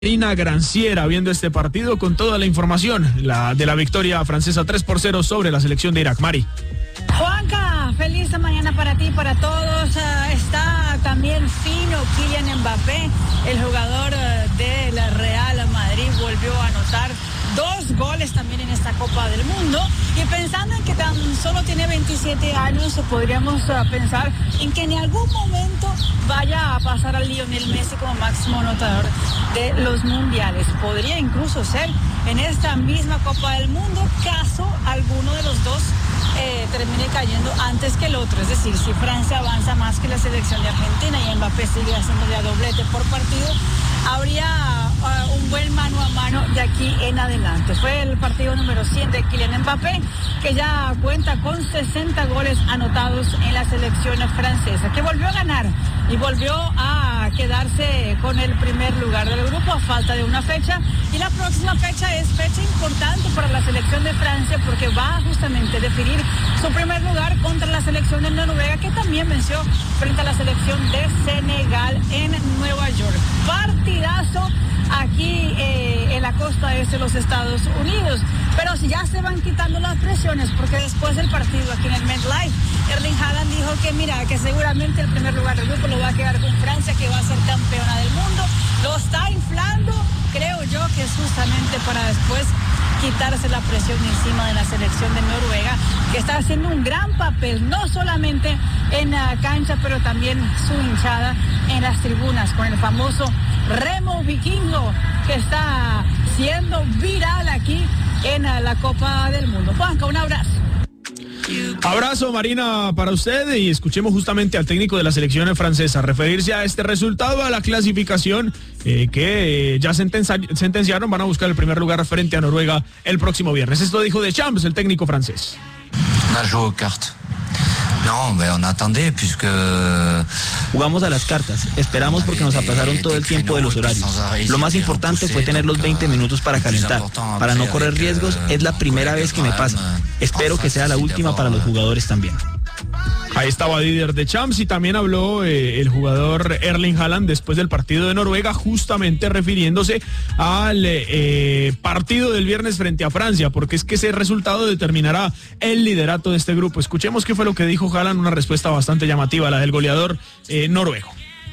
Marina Granciera viendo este partido con toda la información de la victoria francesa 3-0 sobre la selección de Irak. Mari. Juanca, feliz mañana para ti y para todos. Está también fino Kylian Mbappé, el jugador del Real Madrid, volvió a anotar 2 goles también en esta Copa del Mundo. Y pensando en que tan solo tiene 27 años, podríamos pensar en que en algún momento vaya a pasar a Lionel Messi como máximo anotador de los mundiales. Podría incluso ser en esta misma Copa del Mundo, caso alguno de los dos termine cayendo antes que el otro. Es decir, si Francia avanza más que la selección de Argentina y Mbappé sigue haciéndole a doblete por partido, habría un buen mano a mano de aquí en adelante. Fue el partido número 100 de Kylian Mbappé, que ya cuenta con 60 goles anotados en la selección francesa, que volvió a ganar y volvió a quedarse con el primer lugar del grupo a falta de una fecha. Y la próxima fecha es fecha importante para la selección de Francia, porque va justamente a definir su primer lugar contra la selección de Noruega, que también venció frente a la selección de Senegal en Nueva York. Partidazo aquí en la costa este de los Estados Unidos. Pero si ya se van quitando las presiones, porque después del partido aquí en el MetLife, Erling Haaland dijo que mira, que seguramente el primer lugar del grupo lo va a quedar con Francia, que va a ser campeona del mundo. Lo está inflando, creo yo que es justamente para después quitarse la presión encima de la selección de Noruega, que está haciendo un gran papel, no solamente en la cancha, pero también su hinchada en las tribunas, con el famoso remo vikingo, que está siendo viral aquí en la Copa del Mundo. Juanca, un abrazo. Abrazo, Marina, para usted, y escuchemos justamente al técnico de la selección francesa referirse a este resultado, a la clasificación que ya sentenciaron. Van a buscar el primer lugar frente a Noruega el próximo viernes. Esto dijo Deschamps, el técnico francés. Jugamos a las cartas, esperamos porque nos aplazaron todo el tiempo de los horarios. Lo más importante fue tener los 20 minutos para calentar, para no correr riesgos. Es la primera vez que me pasa. Espero que sea la última para los jugadores también. Ahí estaba Didier Deschamps, y también habló el jugador Erling Haaland después del partido de Noruega, justamente refiriéndose al partido del viernes frente a Francia, porque es que ese resultado determinará el liderato de este grupo. Escuchemos qué fue lo que dijo Haaland, una respuesta bastante llamativa, la del goleador noruego.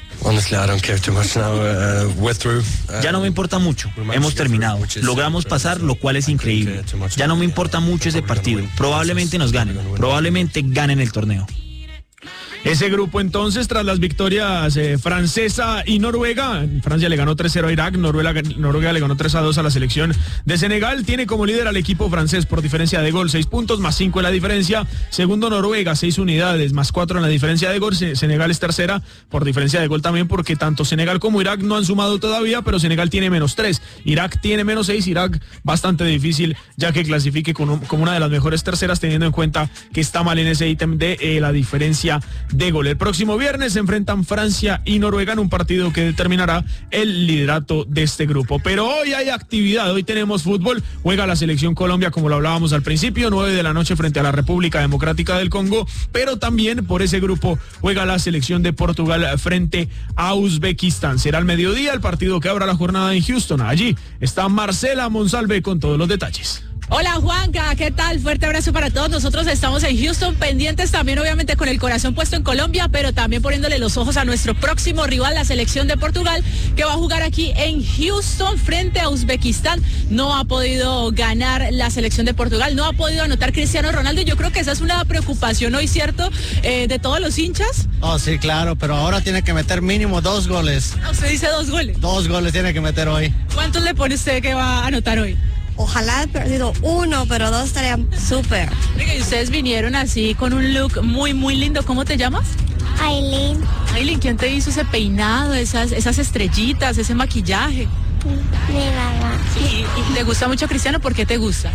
Ya no me importa mucho, hemos terminado, logramos pasar, lo cual es increíble. Ya no me importa mucho ese partido, probablemente nos ganen, probablemente ganen el torneo. Ese grupo entonces, tras las victorias francesa y Noruega, Francia le ganó 3-0 a Irak, Noruega le ganó 3-2 a la selección de Senegal, tiene como líder al equipo francés por diferencia de gol, 6 puntos, más 5 en la diferencia. Segundo Noruega, 6 unidades, más 4 en la diferencia de gol. Senegal es tercera por diferencia de gol también, porque tanto Senegal como Irak no han sumado todavía, pero Senegal tiene menos 3, Irak tiene menos 6, Irak bastante difícil ya que clasifique como una de las mejores terceras, teniendo en cuenta que está mal en ese ítem de la diferencia de gol. El próximo viernes se enfrentan Francia y Noruega en un partido que determinará el liderato de este grupo. Pero hoy hay actividad, hoy tenemos fútbol, juega la selección Colombia, como lo hablábamos al principio, 9 de la noche frente a la República Democrática del Congo, pero también por ese grupo juega la selección de Portugal frente a Uzbekistán. Será al mediodía el partido que abra la jornada en Houston. Allí está Marcela Monsalve con todos los detalles. Hola Juanca, ¿qué tal? Fuerte abrazo para todos. Nosotros estamos en Houston, pendientes también obviamente con el corazón puesto en Colombia, pero también poniéndole los ojos a nuestro próximo rival, la selección de Portugal, que va a jugar aquí en Houston frente a Uzbekistán. No ha podido ganar la selección de Portugal, no ha podido anotar Cristiano Ronaldo, y yo creo que esa es una preocupación hoy, ¿cierto? De todos los hinchas. Oh, sí, claro, pero ahora tiene que meter mínimo 2 goles. ¿Usted dice 2 goles? 2 goles tiene que meter hoy. ¿Cuántos le pone usted que va a anotar hoy? Ojalá haya perdido 1, pero 2 estaría súper. Y ustedes vinieron así con un look muy, muy lindo. ¿Cómo te llamas? Aileen. Aileen, ¿quién te hizo ese peinado, esas estrellitas, ese maquillaje? Mi mamá. Sí, ¿y te gusta mucho Cristiano? ¿Por qué te gusta?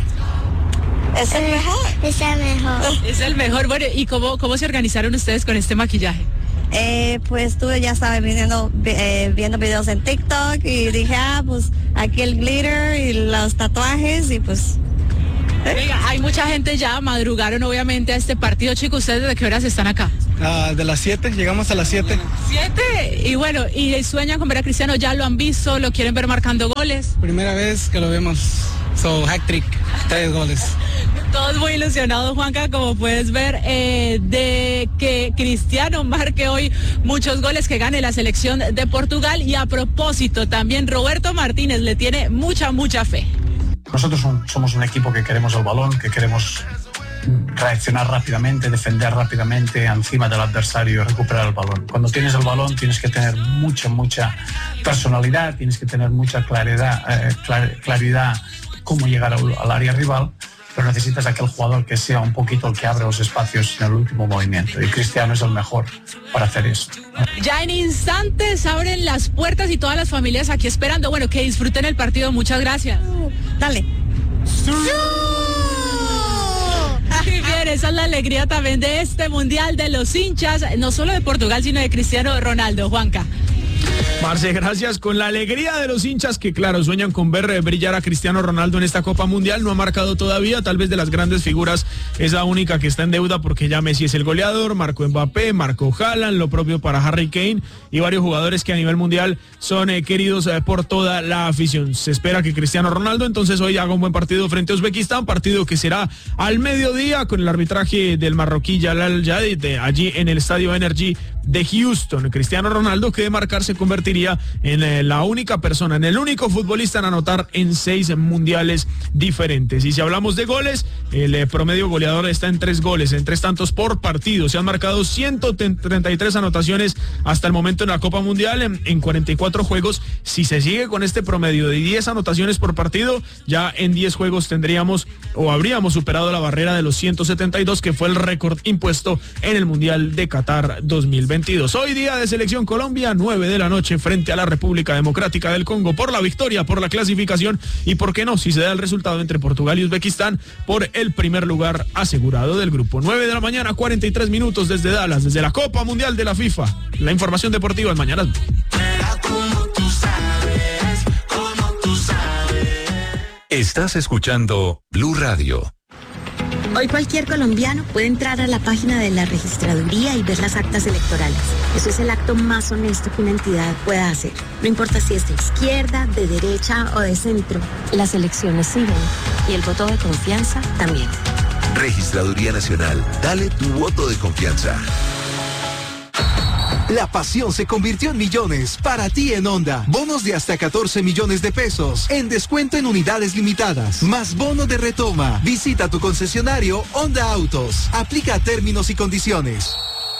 Es el mejor. Es el mejor. Es el mejor. Bueno, ¿y cómo se organizaron ustedes con este maquillaje? Pues estuve, ya sabes, viendo videos en TikTok y dije, pues aquí el glitter y los tatuajes y pues... Oiga, hay mucha gente ya, madrugaron obviamente a este partido, chicos. ¿Ustedes desde qué horas están acá? De las 7, llegamos a las 7. 7. Y bueno, ¿y sueñan con ver a Cristiano? ¿Ya lo han visto? ¿Lo quieren ver marcando goles? Primera vez que lo vemos. Hat-trick, 3 goles. Todos muy ilusionados, Juanca, como puedes ver, de que Cristiano marque hoy muchos goles, que gane la selección de Portugal. Y a propósito, también Roberto Martínez le tiene mucha fe. Nosotros somos un equipo que queremos el balón, que queremos reaccionar rápidamente, defender rápidamente encima del adversario y recuperar el balón. Cuando tienes el balón tienes que tener mucha personalidad, tienes que tener mucha claridad cómo llegar al área rival, pero necesitas aquel jugador que sea un poquito el que abre los espacios en el último movimiento, y Cristiano es el mejor para hacer eso. Ya en instantes abren las puertas y todas las familias aquí esperando. Bueno, que disfruten el partido. Muchas gracias. Dale. Bien, esa es la alegría también de este Mundial, de los hinchas, no solo de Portugal, sino de Cristiano Ronaldo. Juanca. Marce, gracias. Con la alegría de los hinchas que, claro, sueñan con ver brillar a Cristiano Ronaldo en esta Copa Mundial. No ha marcado todavía, tal vez de las grandes figuras es la única que está en deuda, porque ya Messi es el goleador, marcó Mbappé, marcó Haaland, lo propio para Harry Kane y varios jugadores que a nivel mundial son queridos por toda la afición. Se espera que Cristiano Ronaldo entonces hoy haga un buen partido frente a Uzbekistán, partido que será al mediodía con el arbitraje del marroquí Jalal Jadid allí en el Estadio Energy de Houston. Cristiano Ronaldo, que de marcar se convertiría en la única persona, en el único futbolista en anotar en 6 mundiales diferentes. Y si hablamos de goles, el promedio goleador está en 3 goles, en 3 tantos por partido. Se han marcado 133 anotaciones hasta el momento en la Copa Mundial en 44 juegos. Si se sigue con este promedio de 10 anotaciones por partido, ya en 10 juegos tendríamos o habríamos superado la barrera de los 172, que fue el récord impuesto en el Mundial de Qatar 2022. Hoy día de Selección Colombia, 9 de la noche frente a la República Democrática del Congo, por la victoria, por la clasificación y, por qué no, si se da el resultado entre Portugal y Uzbekistán, por el primer lugar asegurado del grupo. 9 de la mañana, 43 minutos desde Dallas, desde la Copa Mundial de la FIFA. La información deportiva en Mañanas. Estás escuchando Blue Radio. Hoy cualquier colombiano puede entrar a la página de la registraduría y ver las actas electorales. Eso es el acto más honesto que una entidad pueda hacer. No importa si es de izquierda, de derecha o de centro. Las elecciones siguen y el voto de confianza también. Registraduría Nacional. Dale tu voto de confianza. La pasión se convirtió en millones para ti en Honda. Bonos de hasta 14 millones de pesos en descuento en unidades limitadas. Más bono de retoma. Visita tu concesionario Honda Autos. Aplica términos y condiciones.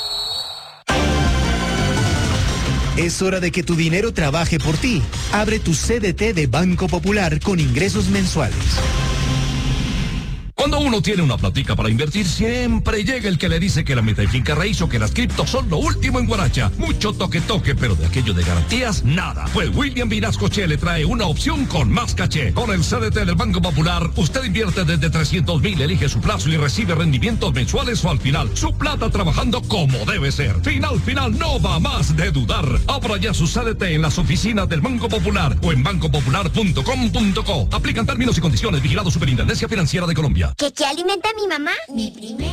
Es hora de que tu dinero trabaje por ti. Abre tu CDT de Banco Popular con ingresos mensuales. Cuando uno tiene una platica para invertir, siempre llega el que le dice que la meta y finca raíz o que las criptos son lo último en guaracha. Mucho toque, pero de aquello de garantías, nada. Pues William Vinascoche le trae una opción con más caché. Con el CDT del Banco Popular, usted invierte desde 300,000, elige su plazo y recibe rendimientos mensuales o al final. Su plata trabajando como debe ser. Final, no va más de dudar. Abra ya su CDT en las oficinas del Banco Popular o en bancopopular.com.co. Aplican términos y condiciones. Vigilado Superintendencia Financiera de Colombia. ¿Qué alimenta a mi mamá? Mi primera.